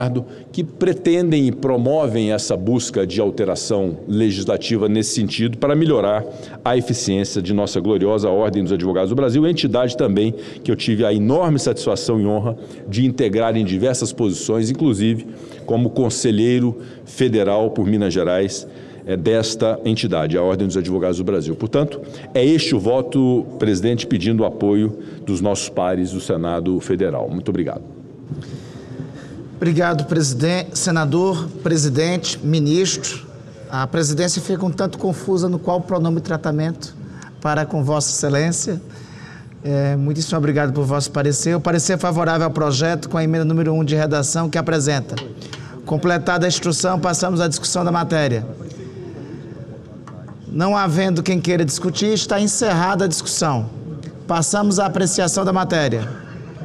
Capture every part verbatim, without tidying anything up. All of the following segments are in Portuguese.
que pretendem e promovem essa busca de alteração legislativa nesse sentido para melhorar a eficiência de nossa gloriosa Ordem dos Advogados do Brasil, entidade também que eu tive a enorme satisfação e honra de integrar em diversas posições, inclusive como conselheiro federal por Minas Gerais é, desta entidade, a Ordem dos Advogados do Brasil. Portanto, é este o voto, presidente, pedindo o apoio dos nossos pares do Senado Federal. Muito obrigado. Obrigado, presidente, senador, presidente, ministro. A presidência fica um tanto confusa no qual pronome e tratamento para com Vossa Excelência. É, muitíssimo obrigado por vosso parecer. O parecer favorável ao projeto com a emenda número um de redação que apresenta. Completada a instrução, passamos à discussão da matéria. Não havendo quem queira discutir, está encerrada a discussão. Passamos à apreciação da matéria.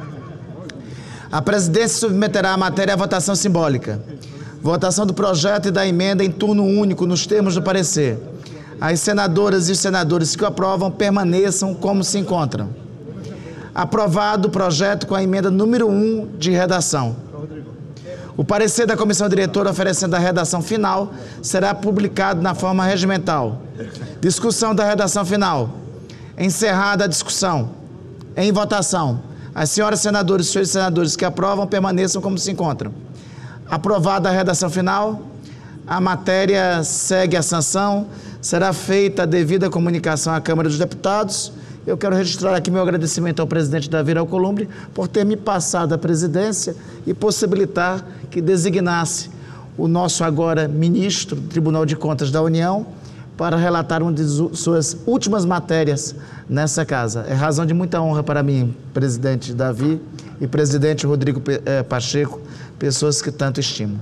A presidência submeterá a matéria à votação simbólica. Votação do projeto e da emenda em turno único nos termos do parecer. As senadoras e os senadores que o aprovam permaneçam como se encontram. Aprovado o projeto com a emenda número um de redação. O parecer da comissão diretora oferecendo a redação final será publicado na forma regimental. Discussão da redação final. Encerrada a discussão. Em votação. As senhoras senadoras e senhores senadores que aprovam permaneçam como se encontram. Aprovada a redação final, a matéria segue a sanção, será feita a devida comunicação à Câmara dos Deputados. Eu quero registrar aqui meu agradecimento ao presidente Davi Alcolumbre por ter me passado a presidência e possibilitar que designasse o nosso agora ministro do Tribunal de Contas da União para relatar uma de suas últimas matérias nessa casa. É razão de muita honra para mim, presidente Davi e presidente Rodrigo Pacheco, pessoas que tanto estimo.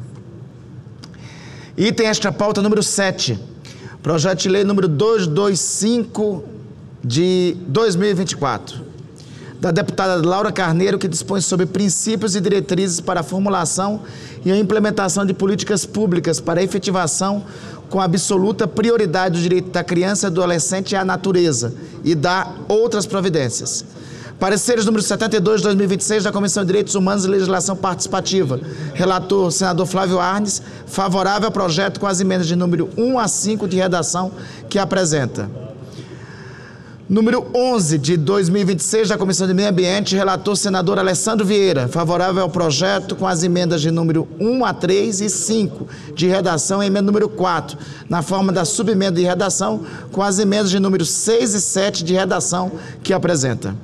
Item extra pauta número sete, projeto de lei número duzentos e vinte e cinco de dois mil e vinte e quatro, da deputada Laura Carneiro, que dispõe sobre princípios e diretrizes para a formulação e a implementação de políticas públicas para a efetivação com absoluta prioridade do direito da criança e do adolescente à natureza e da outras providências. Pareceres número setenta e dois de dois mil e vinte e seis da Comissão de Direitos Humanos e Legislação Participativa. Relator, senador Flávio Arnes, favorável ao projeto com as emendas de número um a cinco de redação que apresenta. Número onze de dois mil e vinte e seis da Comissão de Meio Ambiente, relator senador Alessandro Vieira, favorável ao projeto com as emendas de número um a três e cinco de redação e emenda número quatro, na forma da subemenda de redação, com as emendas de número seis e sete de redação que apresenta.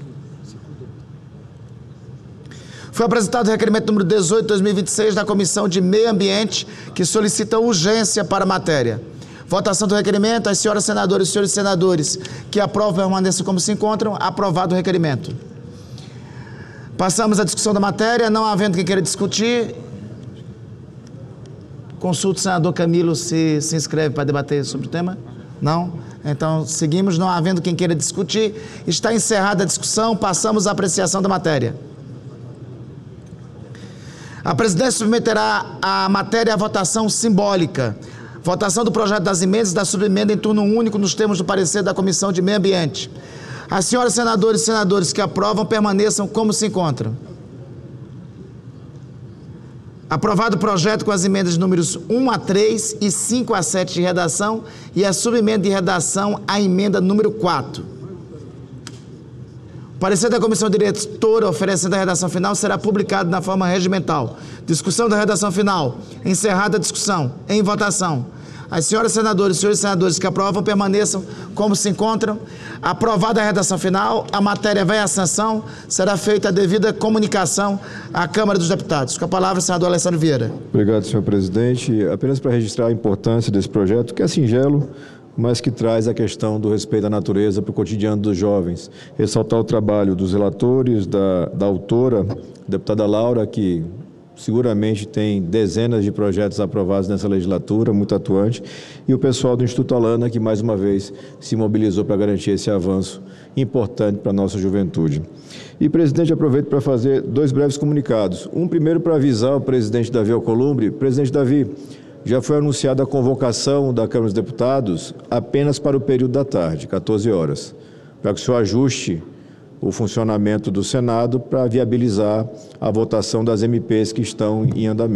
Foi apresentado o requerimento número dezoito de dois mil e vinte e seis da Comissão de Meio Ambiente, que solicita urgência para a matéria. Votação do requerimento, as senhoras senadoras e senhores senadores que aprovam permaneçam como se encontram, aprovado o requerimento. Passamos à discussão da matéria, não havendo quem queira discutir. Consulto o senador Camilo se se inscreve para debater sobre o tema. Não? Então, seguimos, não havendo quem queira discutir. Está encerrada a discussão, passamos à apreciação da matéria. A presidência submeterá a matéria à votação simbólica. Votação do projeto das emendas e da subemenda em turno único nos termos do parecer da Comissão de Meio Ambiente. As senhoras senadoras e senadores que aprovam permaneçam como se encontram. Aprovado o projeto com as emendas de números um a três e cinco a sete de redação e a subemenda de redação à emenda número quatro. O parecer da comissão diretora oferecendo a redação final será publicado na forma regimental. Discussão da redação final. Encerrada a discussão. Em votação. As senhoras senadoras e senhores senadores que aprovam permaneçam como se encontram. Aprovada a redação final, a matéria vai à sanção, será feita a devida comunicação à Câmara dos Deputados. Com a palavra, o senador Alessandro Vieira. Obrigado, senhor presidente. Apenas para registrar a importância desse projeto, que é singelo, mas que traz a questão do respeito à natureza para o cotidiano dos jovens. Ressaltar o trabalho dos relatores, da, da autora, deputada Laura, que seguramente tem dezenas de projetos aprovados nessa legislatura, muito atuante, e o pessoal do Instituto Alana, que mais uma vez se mobilizou para garantir esse avanço importante para a nossa juventude. E, presidente, aproveito para fazer dois breves comunicados. Um primeiro para avisar o presidente Davi Alcolumbre. Presidente Davi, já foi anunciada a convocação da Câmara dos Deputados apenas para o período da tarde, quatorze horas, para que o senhor ajuste o funcionamento do Senado para viabilizar a votação das M Ps que estão em andamento.